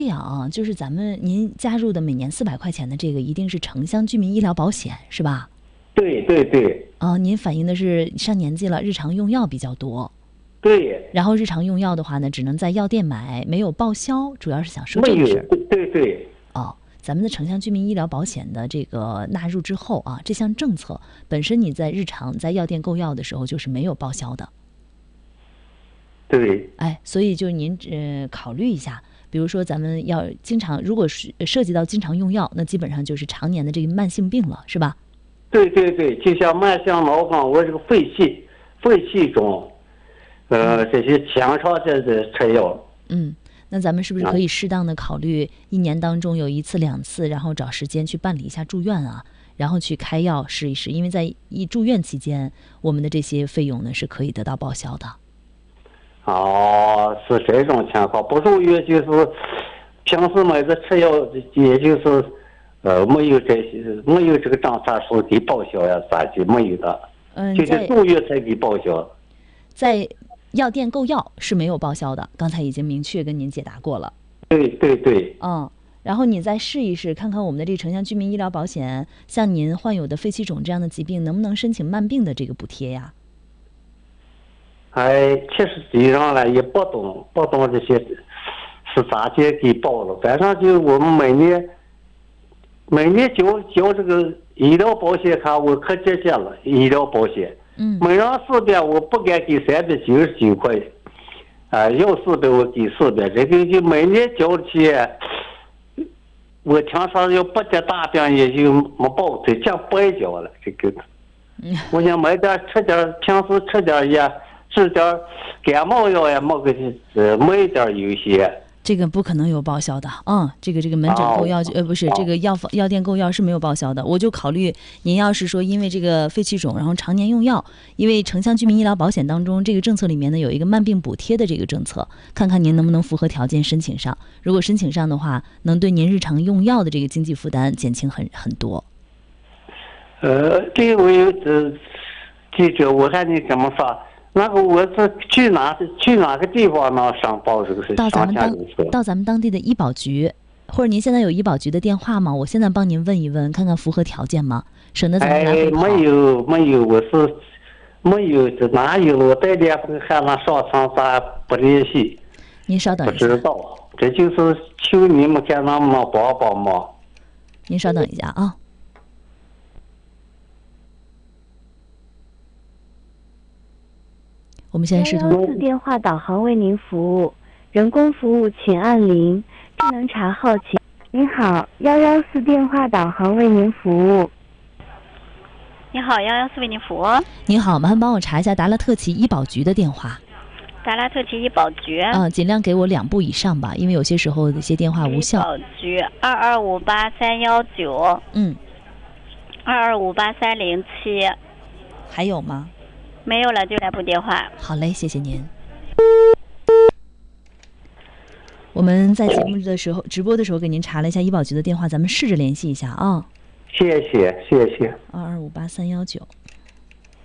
这样啊，就是您加入的每年400块钱的这个，一定是城乡居民医疗保险是吧？ 对对对。 您反映的是上年纪了，日常用药比较多。 对。 然后日常用药的话呢，只能在药店买，没有报销，主要是想说这个事儿。 对对。 咱们的城乡居民医疗保险的这个纳入之后啊，这项政策本身你在日常在药店购药的时候就是没有报销的。 对。 所以就您考虑一下。比如说咱们要经常，如果是涉及到经常用药，那基本上就是常年的这个慢性病了，是吧？ 对对对，就像慢性脑梗，我这个肺气肿，这些强超的吃药。 那咱们是不是可以适当的考虑1年当中有1次2次，然后找时间去办理一下住院啊，然后去开药试一试，因为在住院期间，我们的这些费用呢是可以得到报销的。 是这种情况，不住院就是平时每次吃药，也就是没有这个政策说给报销呀啥的，没有的。就是住院才给报销。 在药店购药是没有报销的，刚才已经明确跟您解答过了。 对对对。 然后你再试一试，看看我们的这个城乡居民医疗保险，像您患有的肺气肿这样的疾病，能不能申请慢病的这个补贴呀？ 其实实际上呢也不懂这些是咋接给报了，反正就我们每年交这个医疗保险卡，我可节俭了，医疗保险。每人400，我不敢给399块，要400我给400，这个就每年交的钱。我听说要不得大病也就没报退，这白交了这个。我想买点吃点，平时吃点药，吃点感冒药呀，买点有些。 这个不可能有报销的，这个门诊购药不是这个药店购药是没有报销的。我就考虑您要是说因为这个肺气肿，然后常年用药，因为城乡居民医疗保险当中这个政策里面呢有一个慢病补贴的这个政策，看看您能不能符合条件申请上。如果申请上的话，能对您日常用药的这个经济负担减轻很多。 这个我有记者，我看你怎么说。那个我是去哪个地方能上报这个事？ 到咱们当地的医保局，或者您现在有医保局的电话吗？我现在帮您问一问，看看符合条件吗？省得咱们来回跑。 没有，我是没有，这哪有了？我带点还能上层咋不联系？ 您稍等一下。 不知道，这就是求你们看能不能帮忙。 您稍等一下啊。我们现在试图 114电话导航为您服务，人工服务请按0，智能查号请。您好，114电话导航为您服务。 你好，114为您服务。 您好，麻烦帮我查一下达拉特旗医保局的电话。 达拉特旗医保局。 尽量给我2部以上吧，因为有些时候一些电话无效。 医保局2258319。2258307。 还有吗？ 没有了，就2部电话。 好嘞，谢谢您。我们在节目的时候直播的时候给您查了一下医保局的电话，咱们试着联系一下啊。 谢谢。 2258319。